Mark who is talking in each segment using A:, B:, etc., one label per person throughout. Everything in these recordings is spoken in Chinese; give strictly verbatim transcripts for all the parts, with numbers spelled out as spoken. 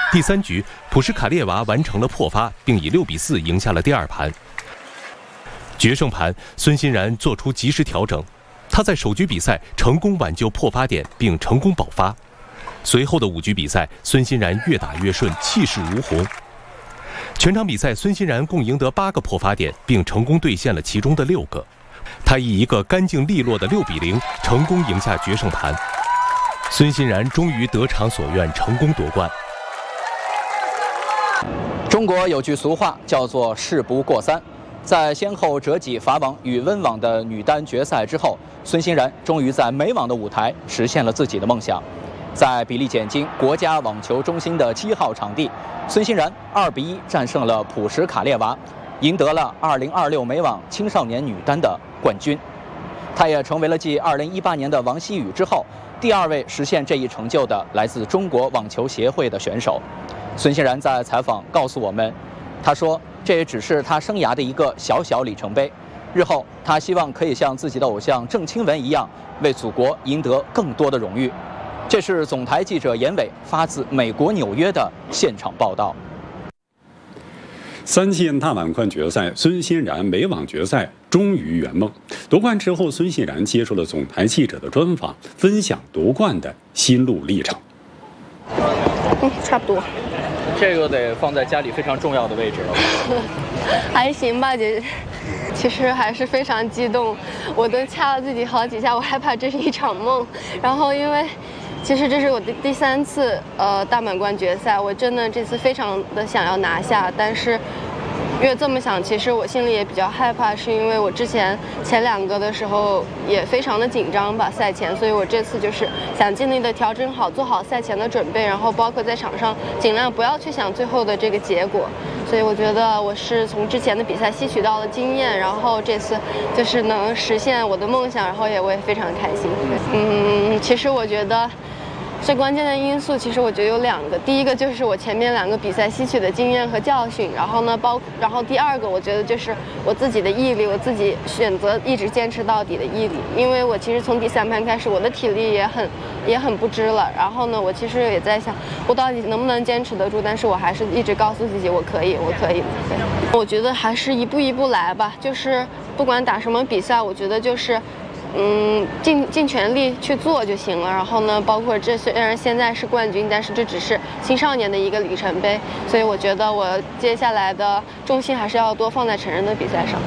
A: 第三局，普什卡列娃完成了破发，并以六比四赢下了第二盘。决胜盘，孙欣然做出及时调整，他在首局比赛成功挽救破发点，并成功保发。随后的五局比赛，孙欣然越打越顺，气势如虹。全场比赛，孙欣然共赢得八个破发点，并成功兑现了其中的六个。他以一个干净利落的六比零，成功赢下决胜盘。孙欣然终于得偿所愿，成功夺冠。
B: 中国有句俗话叫做事不过三，在先后折戟法网与温网的女单决赛之后，孙欣然终于在美网的舞台实现了自己的梦想。在比利简金国家网球中心的七号场地，孙欣然二比一战胜了普什卡列娃，赢得了二零二六美网青少年女单的冠军。她也成为了继二零一八年的王希雨之后，第二位实现这一成就的来自中国网球协会的选手。孙欣然在采访告诉我们，他说这也只是他生涯的一个小小里程碑，日后他希望可以像自己的偶像郑钦文一样，为祖国赢得更多的荣誉。这是总台记者严伟发自美国纽约的现场报道。
C: 三线大满贯决赛，孙欣然美网决赛终于圆梦。夺冠之后，孙欣然接受了总台记者的专访，分享夺冠的心路历程。
D: 嗯，差不多。
B: 这个得放在家里非常重要的位置了。
D: 还行吧，姐。其实还是非常激动，我都掐了自己好几下，我害怕这是一场梦。然后因为其实这是我的第三次呃大满贯决赛，我真的这次非常的想要拿下，但是越这么想，其实我心里也比较害怕，是因为我之前前两个的时候也非常的紧张吧，赛前，所以我这次就是想尽力的调整好，做好赛前的准备，然后包括在场上尽量不要去想最后的这个结果。所以我觉得我是从之前的比赛吸取到了经验，然后这次就是能实现我的梦想，然后也我也非常开心。嗯，其实我觉得最关键的因素，其实我觉得有两个，第一个就是我前面两个比赛吸取的经验和教训，然后呢包，然后第二个我觉得就是我自己的毅力，我自己选择一直坚持到底的毅力，因为我其实从第三盘开始，我的体力也很也很不支了，然后呢，我其实也在想，我到底能不能坚持得住，但是我还是一直告诉自己，我可以，我可以。对，我觉得还是一步一步来吧，就是不管打什么比赛，我觉得就是。嗯，尽尽全力去做就行了。然后呢，包括这虽然现在是冠军，但是这只是青少年的一个里程碑，所以我觉得我接下来的重心还是要多放在成人的比赛上。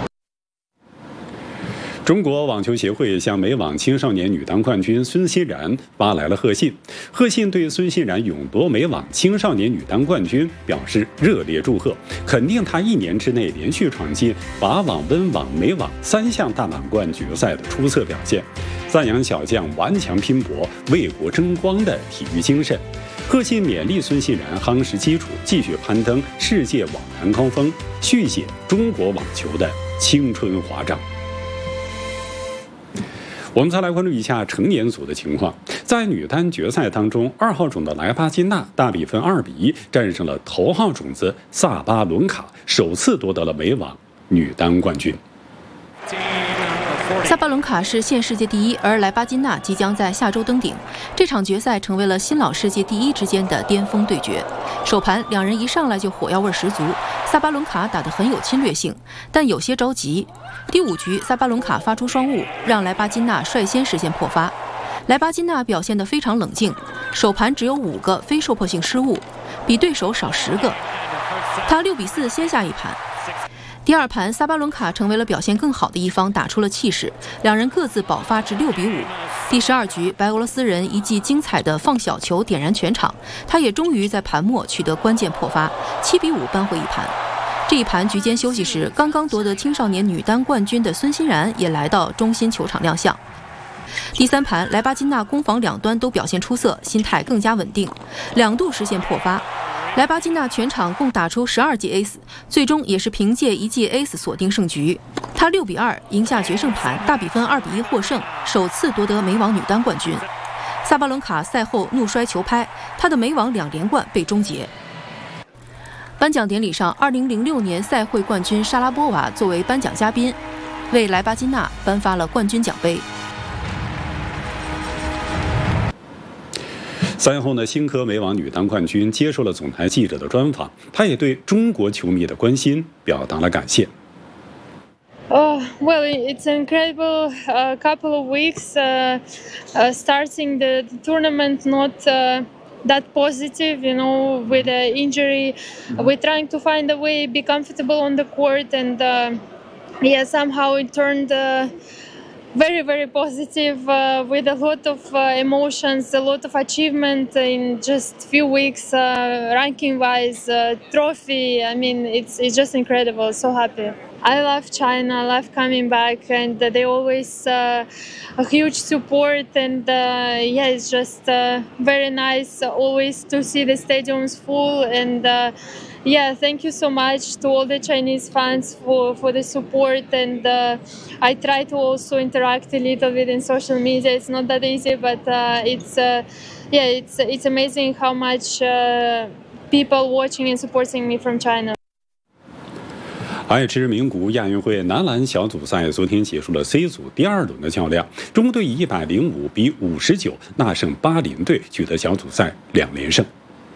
C: 中国网球协会向美网青少年女单冠军孙欣然发来了贺信，贺信对孙欣然勇夺美网青少年女单冠军表示热烈祝贺，肯定她一年之内连续闯进法网、温网、美网三项大满贯决赛的出色表现，赞扬小将顽强拼搏、为国争光的体育精神。贺信勉励孙欣然夯实基础，继续攀登世界网坛高峰，续写中国网球的青春华章。我们再来关注一下成年组的情况。在女单决赛当中，二号种的莱巴金娜大比分二比一战胜了头号种子萨巴伦卡，首次夺得了美网女单冠军。
E: 萨巴伦卡是现世界第一，而莱巴金娜即将在下周登顶。这场决赛成为了新老世界第一之间的巅峰对决。首盘两人一上来就火药味十足，萨巴伦卡打得很有侵略性，但有些着急。第五局，萨巴伦卡发出双误，让莱巴金娜率先实现破发。莱巴金娜表现得非常冷静，首盘只有五个非受迫性失误，比对手少十个。她六比四先下一盘。第二盘，萨巴伦卡成为了表现更好的一方，打出了气势，两人各自爆发至六比五。第十二局，白俄罗斯人一记精彩的放小球点燃全场，他也终于在盘末取得关键破发，七比五扳回一盘。这一盘局间休息时，刚刚夺得青少年女单冠军的孙欣然也来到中心球场亮相。第三盘，莱巴金娜攻防两端都表现出色，心态更加稳定，两度实现破发。莱巴金娜全场共打出十二记 ace， 最终也是凭借一记 ace 锁定胜局。她六比二赢下决胜盘，大比分二比一获胜，首次夺得美网女单冠军。萨巴伦卡赛后怒摔球拍，她的美网两连冠被终结。颁奖典礼上，二零零六年赛会冠军莎拉波娃作为颁奖嘉宾，为莱巴金娜颁发了冠军奖杯。
C: 赛后呢，新科美网女单冠军接受了总台记者的专访，她也对中国球迷的关心表达了感谢。
F: Oh, well, it's an incredible uh, couple of weeks. Uh, uh, starting the, the tournament not uh, that positive, you know, with an injury. We're trying to find a way, be comfortable on the court, and uh, yeah, somehow it turned uh, very, very positive uh, with a lot of uh, emotions, a lot of achievement in just few weeks, uh, ranking-wise, uh, trophy. I mean, it's it's just incredible. So happy. I love China. I love coming back, and they always uh, a huge support. And uh, yeah, it's just uh, very nice always to see the stadiums full. And uh, yeah, thank you so much to all the Chinese fans for, for the support. And uh, I try to also interact a little bit in social media. It's not that easy, but uh, it's uh, yeah, it's it's amazing how much uh, people watching and supporting me from China.
C: 爱知名古屋亚运会男篮小组赛昨天结束了 C 组第二轮的较量，中国队以一百零五比五十九纳胜巴林队，取得小组赛两连胜。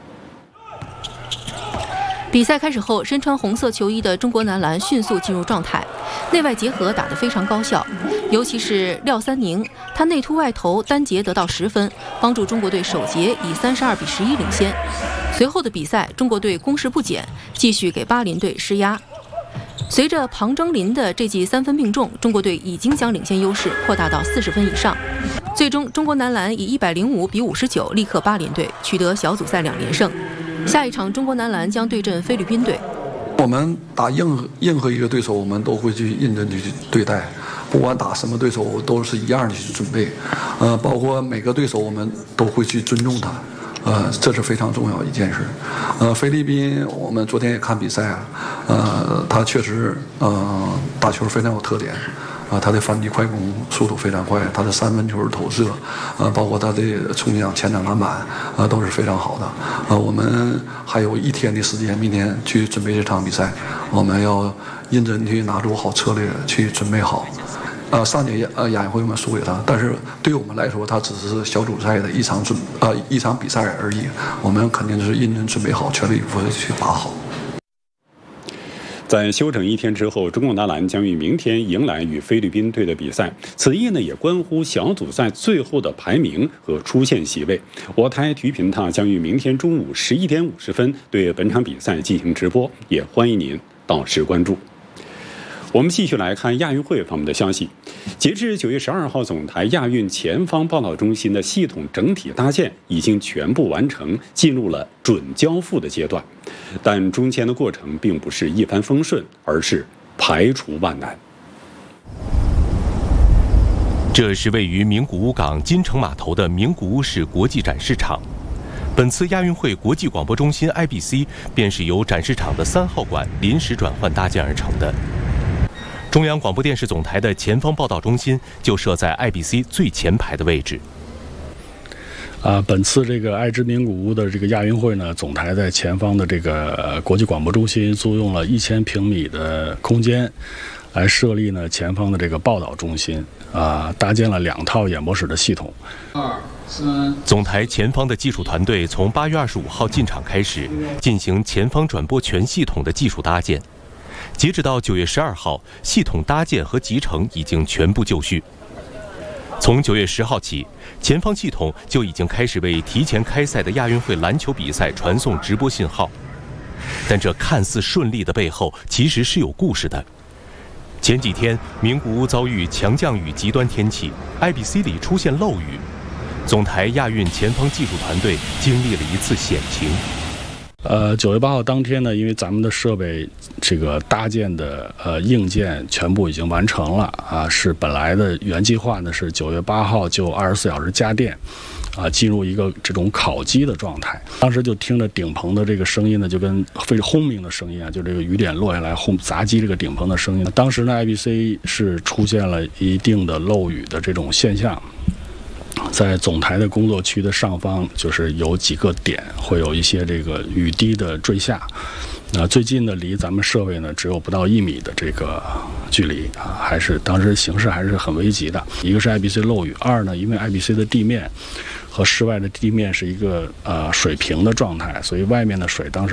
E: 比赛开始后，身穿红色球衣的中国男篮迅速进入状态，内外结合打得非常高效，尤其是廖三宁，他内突外投单节得到十分，帮助中国队首节以三十二比十一领先。随后的比赛，中国队攻势不减，继续给巴林队施压。随着庞征林的这记三分命中，中国队已经将领先优势扩大到四十分以上。最终，中国男篮以一百零五比五十九力克巴林队，取得小组赛两连胜。下一场，中国男篮将对阵菲律宾队。
G: 我们打任何任何一个对手，我们都会去认真的去对待，不管打什么对手，都是一样的去准备。呃，包括每个对手，我们都会去尊重他。呃，这是非常重要一件事。呃，菲律宾，我们昨天也看比赛啊，呃，他确实呃打球非常有特点，啊、呃，他的反击快攻速度非常快，他的三分球投射，呃，包括他的冲抢、前场篮板，啊、呃，都是非常好的。呃，我们还有一天的时间，明天去准备这场比赛，我们要认真去拿出好策略去准备好。呃，上届呃亚运会我们输给他，但是对我们来说，他只是小组赛的一场准呃一场比赛而已。我们肯定是认真准备好，全力以赴去打好。
C: 在休整一天之后，中国男篮将于明天迎来与菲律宾队的比赛。此役呢，也关乎小组赛最后的排名和出线席位。我台体育频道将于明天中午十一点五十分对本场比赛进行直播，也欢迎您到时关注。我们继续来看亚运会方面的消息。截至九月十二号，总台亚运前方报道中心的系统整体搭建已经全部完成，进入了准交付的阶段。但中间的过程并不是一帆风顺，而是排除万难。
A: 这是位于名古屋港金城码头的名古屋市国际展示场。本次亚运会国际广播中心 I B C 便是由展示场的三号馆临时转换搭建而成的。中央广播电视总台的前方报道中心就设在 I B C 最前排的位置。
H: 啊，本次这个爱知名古屋的这个亚运会呢，总台在前方的这个国际广播中心租用了一千平米的空间，来设立呢前方的这个报道中心，啊，搭建了两套演播室的系统。
A: 二三，总台前方的技术团队从八月二十五号进场开始，进行前方转播全系统的技术搭建。截止到九月十二号，系统搭建和集成已经全部就绪。从九月十号起，前方系统就已经开始为提前开赛的亚运会篮球比赛传送直播信号。但这看似顺利的背后，其实是有故事的。前几天，名古屋遭遇强降雨极端天气 ，I B C 里出现漏雨，总台亚运前方技术团队经历了一次险情。
H: 呃，九月八号当天呢，因为咱们的设备这个搭建的呃硬件全部已经完成了啊，是本来的原计划呢是九月八号就二十四小时加电，啊，进入一个这种烤机的状态。当时就听着顶棚的这个声音呢，就跟非常轰鸣的声音啊，就这个雨点落下来轰砸击这个顶棚的声音。当时呢 ，I B C 是出现了一定的漏雨的这种现象。在总台的工作区的上方，就是有几个点会有一些这个雨滴的坠下。那最近的离咱们设备呢只有不到一米的这个距离啊，还是当时形势还是很危急的。一个是 I B C 漏雨，二呢，因为 I B C 的地面和室外的地面是一个呃水平的状态，所以外面的水当时